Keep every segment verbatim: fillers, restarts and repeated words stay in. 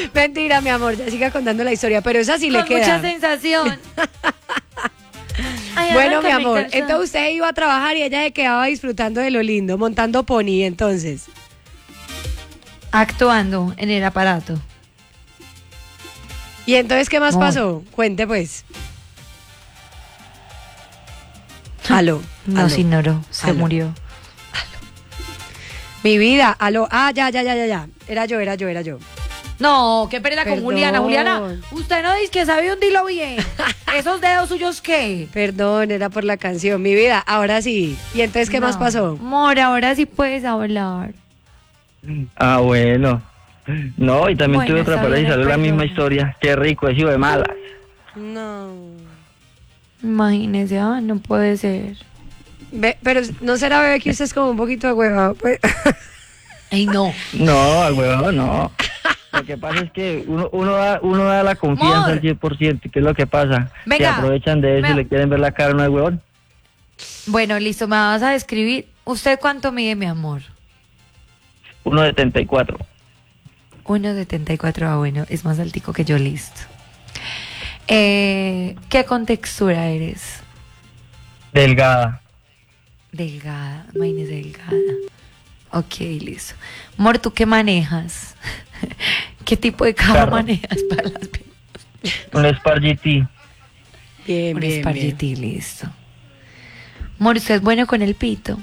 Mentira, mi amor, ya siga contando la historia, pero esa sí le Con queda. mucha sensación. Ay, Bueno, mi arráncame, amor, calza. entonces usted iba a trabajar y ella se quedaba disfrutando de lo lindo, montando pony, entonces. Actuando en el aparato. ¿Y entonces qué más Amor. pasó? Cuente, pues. Aló. No, aló. se ignoró, se Aló. murió. Mi vida, aló. Ah, ya, ya, ya, ya, ya. Era yo, era yo, era yo. No, qué pereza con Perdón. Juliana. Juliana, usted no dice que sabe hundirlo bien. ¿Esos dedos suyos qué? Perdón, era por la canción. Mi vida, ahora sí. ¿Y entonces qué más No. pasó? Amor, ahora sí puedes hablar. Ah, bueno. No, y también Bueno, tuve otra está pareja y bien, salió la perdón. misma historia. Qué rico, he sido de malas. No. Imagínese, ah, no puede ser. Ve, pero no será, bebé, que usted es como un poquito de hueva. Pues. Ay, no. No, al huevón, no. Lo que pasa es que uno, uno, da, uno da la confianza Amor. al cien por ciento. ¿Qué es lo que pasa? Que Venga, aprovechan de eso me- y le quieren ver la cara a uno de huevón. Bueno, listo, me vas a describir. ¿Usted cuánto mide, mi amor? uno setenta y cuatro. uno setenta y cuatro, ah, bueno, es más altico que yo, listo. Eh, ¿Qué contextura eres? Delgada. Delgada, imagínese delgada. Ok, listo. Amor, ¿tú qué manejas? ¿Qué tipo de carro, Carro. manejas para las piernas? Un Spark G T. Bien, Un bien, Spark bien. G T, listo. Amor, ¿usted es bueno con el pito?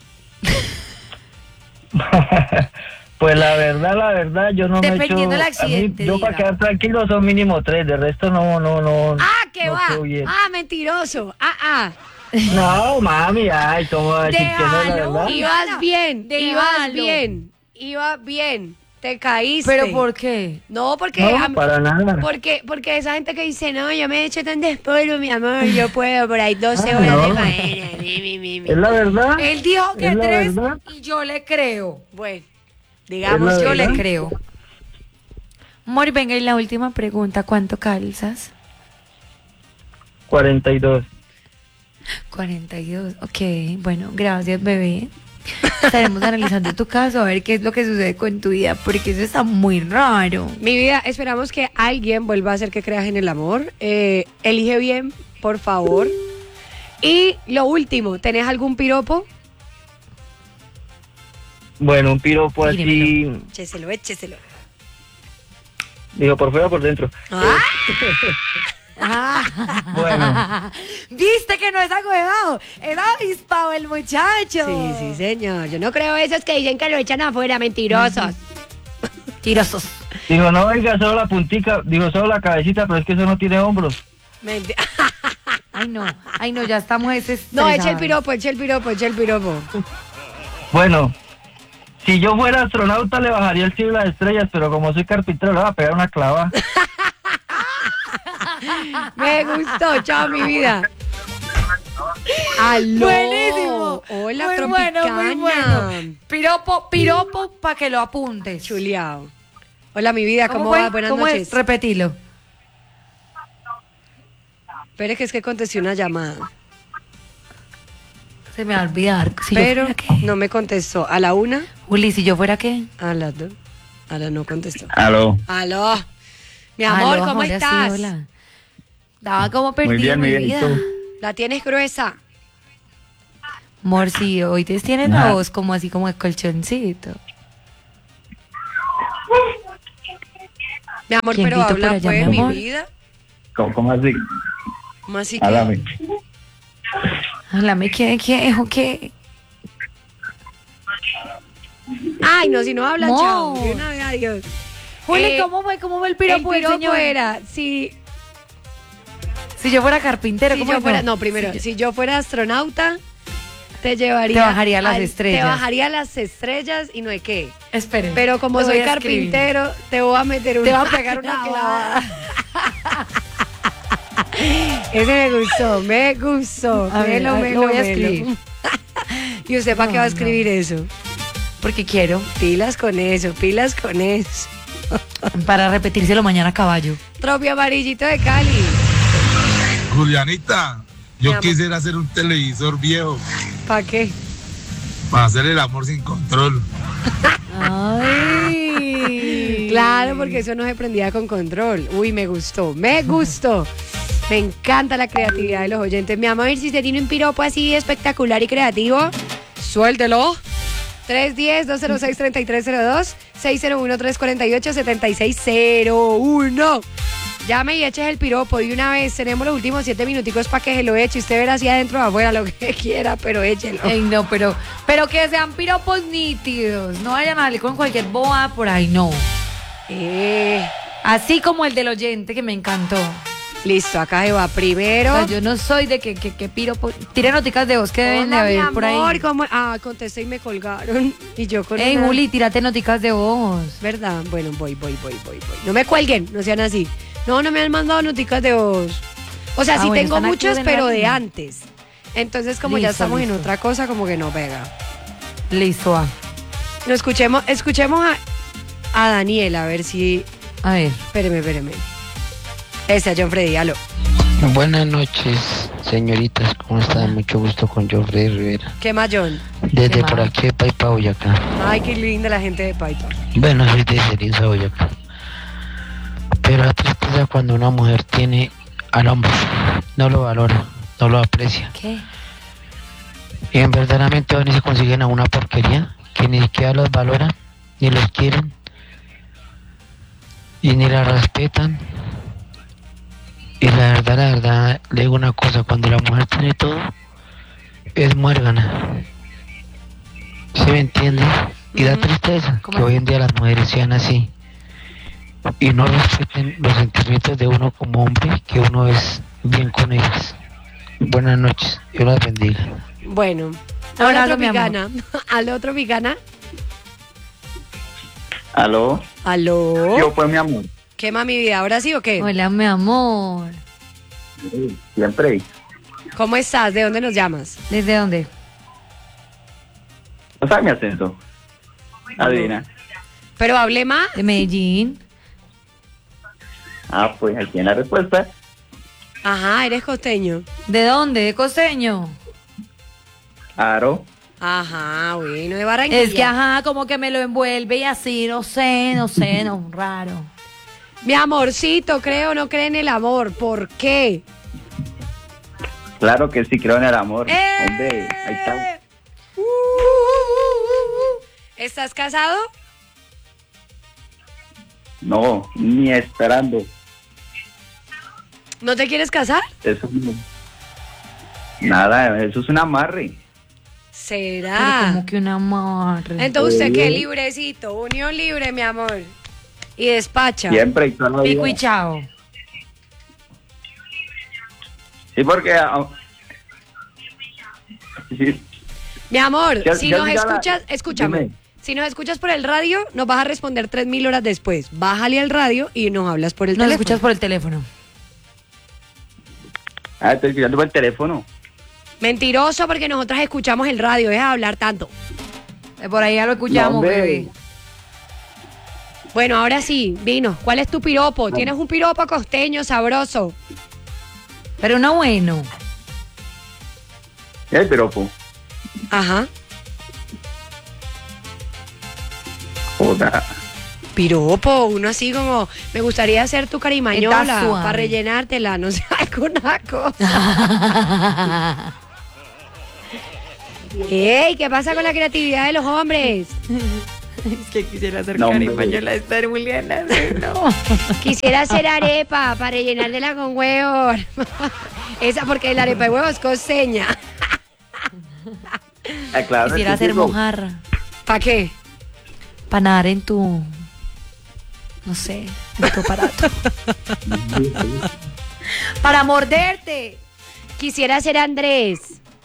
Pues la verdad, la verdad, yo no me Dependiendo echo... del a mí, accidente, yo para diga. quedar tranquilo son mínimo tres, de resto no, no, no. Ah, ¿qué no va? quedo bien. Ah, mentiroso. Ah, ah. No, mami, ay, ¿cómo va a decir que no es la Déjalo. verdad? Ibas bien, Déjalo. ibas bien, iba bien. Te caíste. ¿Pero por qué? No, porque... No, a mí- para nada. Porque, porque esa gente que dice, no, yo me he hecho tan despolo, mi amor, yo puedo por ahí doce Ah, horas no. de faena. Mi, mi, mi, mi. Es la verdad. Él dijo que Es la tres verdad. y yo le creo. Bueno, Es digamos, la Yo verdad. le creo. Amor, venga, y la última pregunta, ¿cuánto calzas? cuarenta y dos. cuarenta y dos, ok, bueno, gracias, bebé. Estaremos analizando tu caso, a ver qué es lo que sucede con tu vida, porque eso está muy raro. mi vida, esperamos que alguien vuelva a hacer que creas en el amor. Eh, elige bien, por favor. Y lo último, ¿tenés algún piropo? Bueno, un piropo así, Tíremelo. Écheselo, écheselo. digo, por fuera o por dentro. Ah. Bueno, ¿Viste que no es agüevado? Es avispado el muchacho. Sí, sí, señor. Yo no creo esos que dicen que lo echan afuera, mentirosos. Tirosos. digo, no, oiga, solo la puntica, digo, solo la cabecita, pero es que eso no tiene hombros. Menti- Ay, no, ay, no, ya estamos ese No, eche el piropo, eche el piropo, eche el piropo. Bueno, si yo fuera astronauta le bajaría el cielo y las estrellas, pero como soy carpintero le voy a pegar una clava. Me gustó, chao, mi vida. Aló. Buenísimo. Hola, muy tropicana. bueno, muy bueno. Piropo, piropo para que lo apuntes. Chuleado. Hola, mi vida, ¿cómo, fue? va? Buenas ¿Cómo noches. es? Repetilo. Espere que es que contesté una llamada. Se me va a olvidar. Si pero yo fuera qué. no me contestó. ¿A la una? Juli, si yo fuera qué. A las dos. A la no contestó. Aló. Aló. Mi amor, Aló, ¿cómo amor, así, estás? hola. Estaba como perdida, Muy bien, mi muy bien, ¿y vida. tú? ¿La tienes gruesa? Amor, sí, hoy te tienes la Ajá. voz como así como de colchoncito. Mi amor, ¿Quién pero gritó habla, por allá, pues, mi mi amor? vida. ¿Cómo, cómo así? ¿Cómo así que? Háblame. Háblame, ¿qué, qué, o qué? Ay, no, si no habla, No. chao. De una vez, adiós. Juli, Eh, ¿cómo fue? ¿Cómo fue el piropo, el del piropo señor? era, si, Si yo fuera carpintero, si ¿cómo yo es? fuera, no, primero, Si yo- si yo fuera astronauta, te llevaría... Te bajaría a las al- estrellas. Te bajaría a las estrellas y no hay qué. Espere. Pero como lo soy voy a escribir. carpintero, te voy a meter una Te va a pegar una clavada. Ese me gustó, me gustó. A ver, Melo, a ver, melo, lo voy a melo. escribir. ¿Y usted para qué No, va a no. escribir eso? Porque quiero. Pilas con eso, pilas con eso. Para repetírselo mañana a caballo. Tropi amarillito de Cali. Julianita, Mi yo amor. quisiera hacer un televisor viejo ¿Para qué? para hacer el amor sin control. Ay. Sí. Claro, porque eso no se prendía con control. Uy, me gustó, me gustó. Me encanta la creatividad de los oyentes. Mi amor, si usted tiene un piropo así espectacular y creativo, suéltelo. tres uno cero, dos cero seis, tres tres cero dos, seis cero uno, tres cuatro ocho, siete seis cero uno. Llame y eches el piropo de una vez. Tenemos los últimos siete minuticos para que se lo eche. Usted verá así adentro o afuera lo que quiera, pero échelo. Ey, no, pero, pero que sean piropos nítidos. No vayan a salir con cualquier boba por ahí, no. Eh, Así como el del oyente que me encantó. listo, acá se va primero. O sea, yo no soy de que, que, que piropo. Tire noticas de voz que deben de Hola, mi haber por amor, ahí. ¿cómo? Ah, contesté y me colgaron. Y yo con Ey, una- Juli, tírate noticas de voz. ¿Verdad? Bueno, voy, voy, voy, voy, voy. No me cuelguen, no sean así. No, no me han mandado noticas de voz. O sea, Ah, sí bueno, tengo están muchas, activos en la pero de línea. antes. Entonces, como ya Listo, estamos en listo. otra cosa, como que no pega. Listo, va. No, escuchemos, escuchemos a, a Daniel, a ver si... A ver. Espéreme, espéreme. Ese, John Freddy, aló. Buenas noches, señoritas, ¿cómo están? Mucho gusto con Geoffrey Rivera. ¿Qué más, John? Desde ¿Qué por más? aquí de Paipa, Boyacá. Ay, qué linda la gente de Paito. Bueno, soy de Ceriza, Boyacá. Pero la tristeza cuando una mujer tiene al hombre, no lo valora, no lo aprecia. ¿Qué? Y en verdaderamente van y se consiguen a una porquería que ni siquiera los valoran, ni los quieren, y ni la respetan. Y la verdad, la verdad, le digo una cosa, cuando la mujer tiene todo, es muérgana. ¿Sí me entiende? Y da Ujú. tristeza ¿Cómo que es? hoy en día las mujeres sean así. Y no respeten los sentimientos de uno como hombre, que uno es bien con ellas. Buenas noches, Dios las bendiga. Bueno, Ahora al otro mi amor. picana. Al otro picana. Aló, Aló. yo pues mi amor, ¿Qué más, mi vida? ¿Ahora sí o qué? Hola, mi amor. siempre. ¿Cómo estás? ¿De dónde nos llamas? ¿Desde dónde? ¿No sabes mi acento? Adivina. Pero hablé más. De Medellín. Ah, pues aquí en la respuesta. Ajá, eres costeño. ¿De dónde? ¿De costeño? Aro. Ajá, bueno, de Barranquilla. Es que, ajá, como que me lo envuelve y así, no sé, no sé, no, raro. Mi amorcito, creo o no cree en el amor. ¿Por qué? Claro que sí, creo en el amor. ¡Eh! Hombre, ahí está. Uh, uh, uh, uh, uh. ¿Estás casado? No, ni esperando. ¿No te quieres casar? Eso no. Nada, eso es un amarre. Pero ¿Será? como que una amarre. Entonces usted Sí. qué librecito, unión libre, mi amor. Y despacha. Siempre y toda la vida. Pico y chao. Sí, porque... ah, sí, Mi amor, Ya- si ya nos mira la- escuchas, escúchame. dime. Si nos escuchas por el radio, nos vas a responder tres mil horas después. Bájale al radio y nos hablas por el Nos teléfono. escuchas por el teléfono. Ah, estoy escuchando por el teléfono. Mentiroso, porque nosotras escuchamos el radio. Deja de hablar tanto. Eh, Por ahí ya lo escuchamos, No, hombre. bebé. Bueno, ahora sí, vino. ¿Cuál es tu piropo? ¿Tienes un piropo costeño sabroso? Pero no bueno. ¿Y el piropo? Ajá. Joda. Piropo, uno así como, me gustaría ser tu carimañola Está suave. para rellenártela, no sé, alguna cosa. ¡Ey! ¿Qué pasa con la creatividad de los hombres? Es que quisiera ser No, hombre. carimañola de estar Juliana. No. Quisiera hacer arepa para rellenártela con huevo. Esa porque la arepa de huevo es costeña. Ah, claro, Quisiera es ser típico. mojarra. ¿Para qué? Para nadar en tu. No sé, en tu aparato. Para morderte. Quisiera ser Andrés.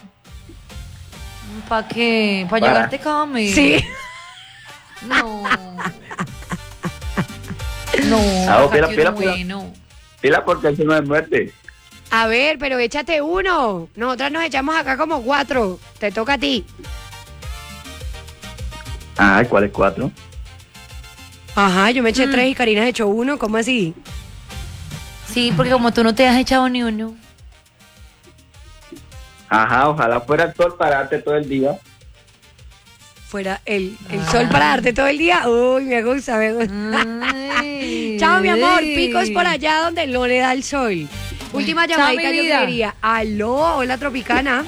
¿Para qué? ¿Para Para. llegarte come? Sí. No. No. Ah, saque pila, uno pila, pila. bueno. Pila porque eso no es muerte. A ver, pero échate uno. Nosotras nos echamos acá como cuatro. Te toca a ti. Ah, ¿cuál es cuatro? Ajá, yo me eché Mm. tres y Karina se echó uno. ¿Cómo así? Sí, porque como tú no te has echado ni uno. Ajá, ojalá fuera el sol para darte todo el día. fuera el, el sol para darte todo el día. Uy, me gusta, me gusta. Ay, Chao, mi amor. ay. Picos por allá donde no le da el sol. Última Chao, llamadita mi yo vida. quería. Aló, hola Tropicana.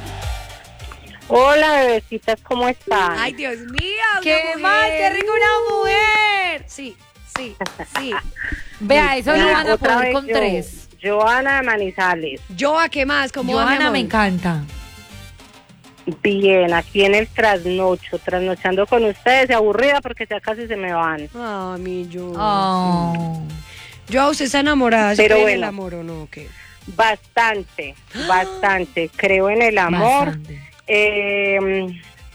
Hola, bebecitas, ¿cómo están? Ay, Dios mío. ¡Qué una mal! mujer. ¡Qué rico una mujer! Sí, sí, sí. Vea, eso lo Mira, van a otra poder vez con yo, tres. Joana de Manizales. Joa, ¿qué más? ¿Cómo va, mi Joana, amor? me encanta. Bien, aquí en el trasnocho, trasnochando con ustedes, aburrida porque ya casi se me van. Ah, mi Joa. Oh. Joa, ¿usted está enamorada? ¿Se Pero cree en el bueno. amor o no? ¿O qué? Bastante, bastante. Creo en el amor. Bastante. Eh,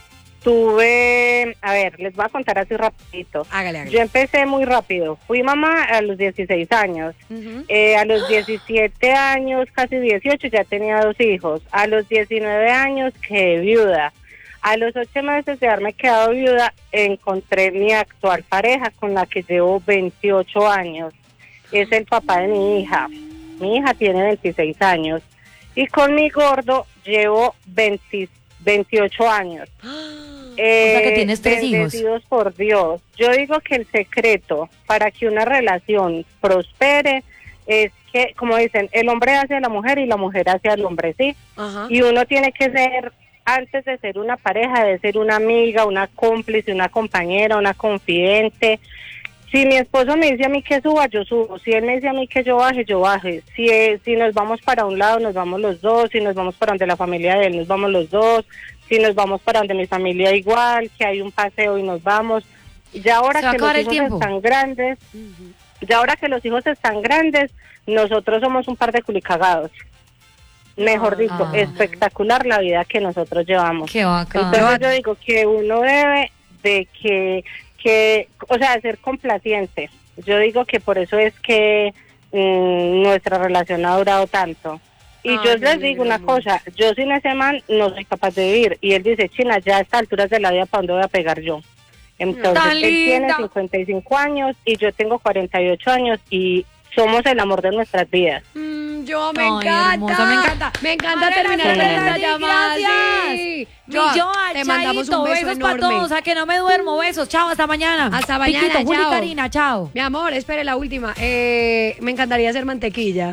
tuve, a ver, les voy a contar así rapidito. Hágale, hágale. Yo empecé muy rápido. Fui mamá a los dieciséis años. Ujú. Eh, a los diecisiete años, casi dieciocho, ya tenía dos hijos. A los diecinueve años quedé viuda. A los ocho meses de haberme quedado viuda, encontré mi actual pareja con la que llevo veintiocho años. Es el papá de mi hija. Mi hija tiene veintiséis años. Y con mi gordo llevo veinte, veintiocho años. Eh, O sea que tienes tres hijos. bendecidos por Dios. Yo digo que el secreto para que una relación prospere es que, como dicen, el hombre hace a la mujer y la mujer hace al hombre, ¿sí? Ajá. Y uno tiene que ser, antes de ser una pareja, de ser una amiga, una cómplice, una compañera, una confidente. Si mi esposo me dice a mí que suba, yo subo. Si él me dice a mí que yo baje, yo baje. Si, eh, si nos vamos para un lado, nos vamos los dos. Si nos vamos para donde la familia de él, nos vamos los dos. Si nos vamos para donde mi familia, igual, que hay un paseo y nos vamos. Ya ahora Se va a que los acabar el hijos tiempo. están grandes, ya ahora que los hijos están grandes, nosotros somos un par de culicagados. Mejor dicho, Ah. espectacular la vida que nosotros llevamos. Qué bacán. Entonces yo digo que uno debe de que, que o sea, ser complaciente. Yo digo que por eso es que mm, nuestra relación ha durado tanto. Y Ay, yo me les digo alegra una mucho. cosa, yo sin ese man no soy capaz de vivir. Y él dice, China, ya a estas alturas de la vida, ¿para dónde voy a pegar yo? Entonces, Tan él tiene linda. cincuenta y cinco años y yo tengo cuarenta y ocho años y somos el amor de nuestras vidas. Mm, yo me Ay, encanta, hermosa, me encanta. Me encanta Madre, terminar gracias, con esta Dani, llamada. gracias. Sí. Mi Joa, Joa, te mandamos chaito, un beso besos para enorme. todos, a que no me duermo, besos, chao, hasta mañana. Hasta mañana, Piquito, Juli, chao. Karina, chao. Mi amor, espere la última. Eh, me encantaría hacer mantequilla.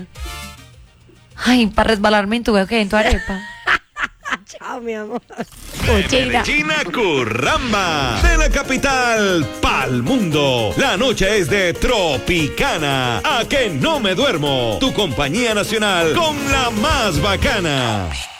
Ay, para resbalarme en tu, ¿qué? En tu arepa. Chao, mi amor. Cochina. China Curramba, de la capital pa'l mundo. La noche es de Tropicana. A que no me duermo. Tu compañía nacional con la más bacana.